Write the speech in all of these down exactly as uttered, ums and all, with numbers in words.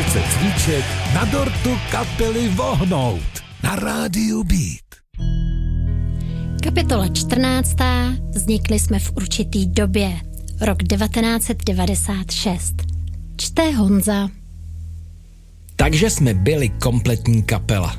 chce cvičet, na dortu kapely vohnout. Na rádiu Beat. Kapitola čtrnáctá. Vznikli jsme v určitý době. Rok devatenáct set devadesát šest. Čte Honza. Takže jsme byli kompletní kapela.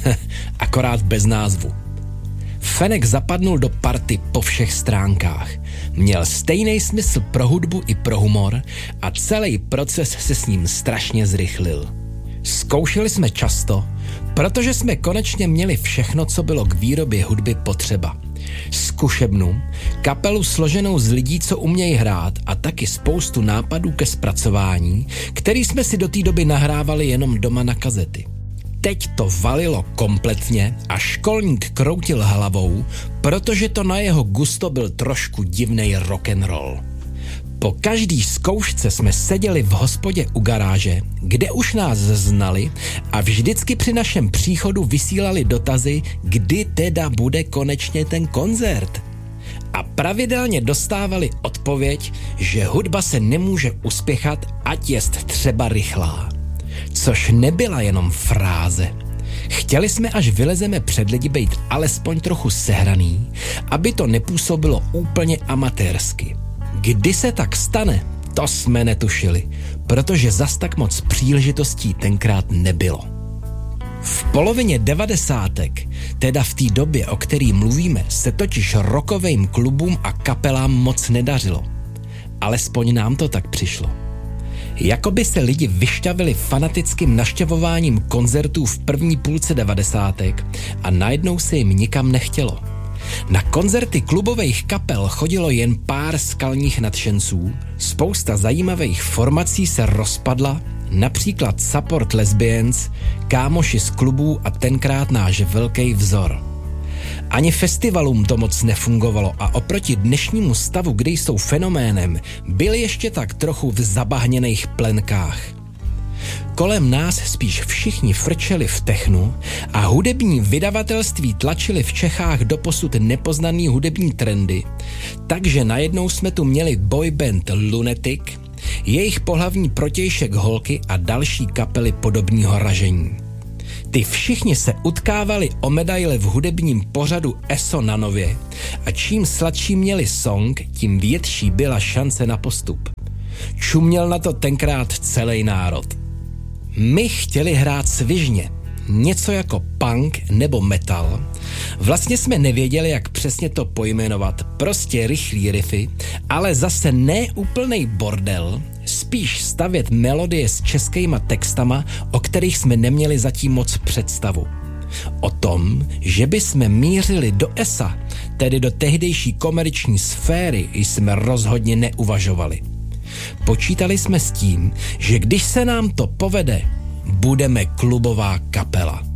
Akorát bez názvu. Fenek zapadnul do party po všech stránkách. Měl stejný smysl pro hudbu i pro humor a celý proces se s ním strašně zrychlil. Zkoušeli jsme často, protože jsme konečně měli všechno, co bylo k výrobě hudby potřeba. Zkušebnu, kapelu složenou z lidí, co umějí hrát, a taky spoustu nápadů ke zpracování, který jsme si do té doby nahrávali jenom doma na kazety. Teď to valilo kompletně a školník kroutil hlavou, protože to na jeho gusto byl trošku divnej rock'n'roll. Po každý zkoušce jsme seděli v hospodě u garáže, kde už nás znali a vždycky při našem příchodu vysílali dotazy, kdy teda bude konečně ten koncert. A pravidelně dostávali odpověď, že hudba se nemůže uspěchat, ať jest třeba rychlá. Což nebyla jenom fráze. Chtěli jsme, až vylezeme před lidi, být alespoň trochu sehraný, aby to nepůsobilo úplně amatérsky. Kdy se tak stane, to jsme netušili, protože zas tak moc příležitostí tenkrát nebylo. V polovině devadesátek, teda v té době, o který mluvíme, se totiž rockovým klubům a kapelám moc nedařilo. Alespoň nám to tak přišlo. Jakoby se lidi vyšťavili fanatickým naštěvováním koncertů v první půlce devadesátek a najednou se jim nikam nechtělo. Na koncerty klubových kapel chodilo jen pár skalních nadšenců, spousta zajímavých formací se rozpadla, například Support Lesbians, Kámoši z klubů a tenkrát náš velký vzor. Ani festivalům to moc nefungovalo a oproti dnešnímu stavu, kdy jsou fenoménem, byli ještě tak trochu v zabahněných plenkách. Kolem nás spíš všichni frčeli v technu a hudební vydavatelství tlačili v Čechách doposud nepoznaný hudební trendy, takže najednou jsme tu měli boyband Lunatic, jejich pohlavní protějšek Holky a další kapely podobného ražení. Ty všichni se utkávali o medaile v hudebním pořadu E S O na Nově a čím sladší měli song, tím větší byla šance na postup. Čuměl na to tenkrát celý národ. My chtěli hrát svižně, něco jako punk nebo metal. Vlastně jsme nevěděli, jak přesně to pojmenovat, prostě rychlý riffy, ale zase ne úplnej bordel, spíš stavět melodie s českýma textama, o kterých jsme neměli zatím moc představu. O tom, že by jsme mířili do E S A, tedy do tehdejší komerční sféry, jsme rozhodně neuvažovali. Počítali jsme s tím, že když se nám to povede, budeme klubová kapela.